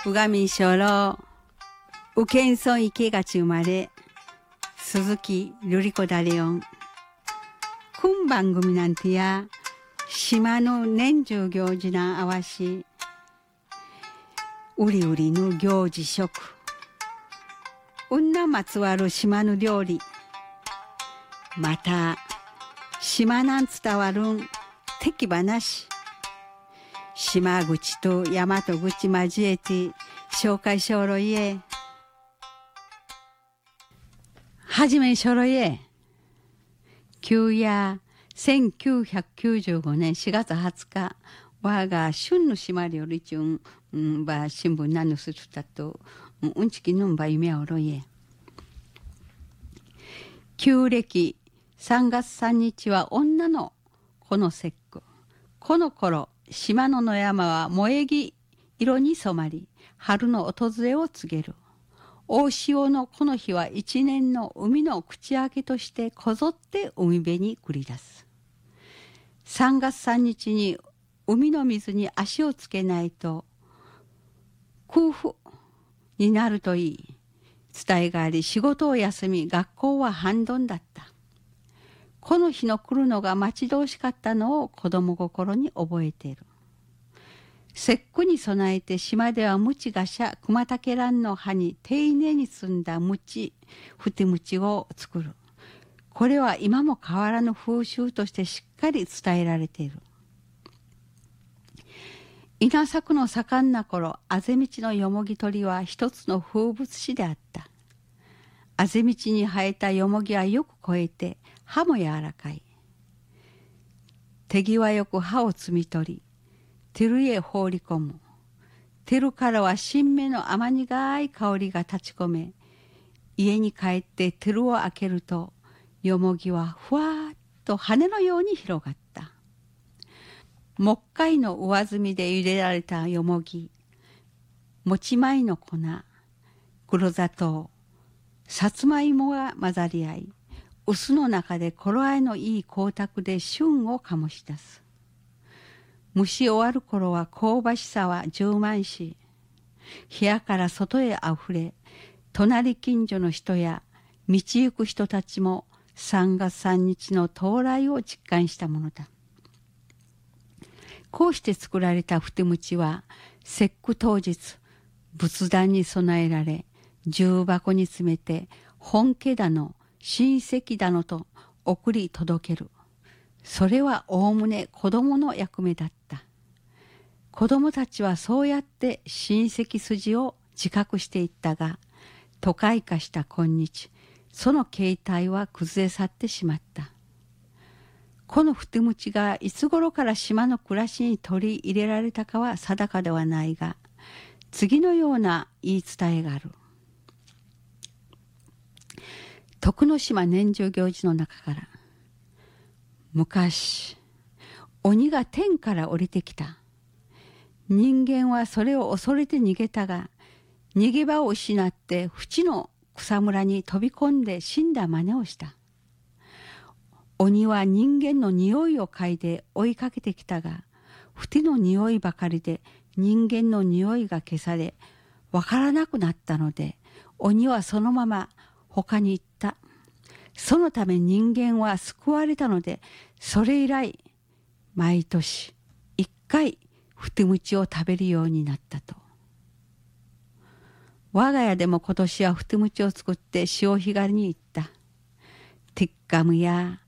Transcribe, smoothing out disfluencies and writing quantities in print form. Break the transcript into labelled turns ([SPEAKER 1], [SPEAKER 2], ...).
[SPEAKER 1] 宇賀民小老宇検村池勝生まれ鈴木瑠璃子だれよん今番組なんてや島の年中行事なあわしうりうりの行事食女まつわる島の料理また島なん伝わるん敵話島口と大和口交えて紹介しょろいえはじめしょろいえ旧夜1995年4月20日我が春の島料理中ば新聞何のするたとうんちきのんば夢おろいえ旧暦3月3日は女のこの節句この頃島の野山は萌え木色に染まり春の訪れを告げる大潮のこの日は一年の海の口開けとしてこぞって海辺に繰り出す3月3日に海の水に足をつけないと空腹になるといい伝えがあり仕事を休み学校は半ドンだったこの日の来るのが待ち遠しかったのを子供心に覚えている節句に備えて島では鞭菓子熊竹蘭の葉に丁寧に摘んだ鞭ふて鞭を作るこれは今も変わらぬ風習としてしっかり伝えられている稲作の盛んな頃あぜ道のよもぎ取りは一つの風物詩であったあぜ道に生えたよもぎはよく肥えて葉も柔らかい手際よく葉を摘み取り照へ放り込む照からは新芽の甘苦い香りが立ち込め家に帰って照を開けるとよもぎはふわーっと羽のように広がった木灰の上澄みで茹でられたよもぎもち米の粉黒砂糖さつまいもが混ざり合い臼の中で頃合いのいい光沢で旬を醸し出す蒸し終わる頃は香ばしさは充満し部屋から外へあふれ隣近所の人や道行く人たちも3月3日の到来を実感したものだこうして作られたふて餅は節句当日仏壇に備えられ重箱に詰めて本家だの親戚だのと送り届けるそれはおおむね子供の役目だった子供たちはそうやって親戚筋を自覚していったが都会化した今日その形態は崩れ去ってしまったこのふて餅がいつ頃から島の暮らしに取り入れられたかは定かではないが次のような言い伝えがある徳之島年中行事の中から昔鬼が天から降りてきた人間はそれを恐れて逃げたが逃げ場を失って淵の草むらに飛び込んで死んだ真似をした鬼は人間の匂いを嗅いで追いかけてきたが淵の匂いばかりで人間の匂いが消されわからなくなったので鬼はそのまま他に行ったそのため人間は救われたのでそれ以来毎年1回ふて餅を食べるようになったと我が家でも今年はふて餅を作って潮干狩りに行ったティッカムや